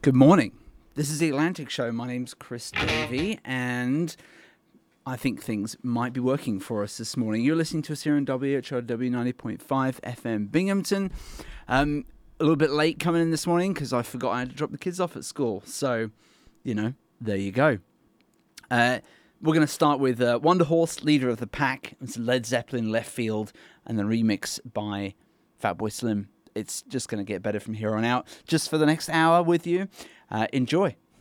Good morning. This is the Atlantic Show. My name's Chris Davey, and I think things might be working for us this morning. You're listening to us here on WHRW 90.5 FM Binghamton. A little bit late coming in this morning because I forgot I had to drop the kids off at school. So, there you go. We're going to start with Wonder Horse, Leader of the Pack. It's Led Zeppelin, Left Field, and the remix by Fatboy Slim. It's just going to get better from here on out. Just for the next hour with you. Enjoy.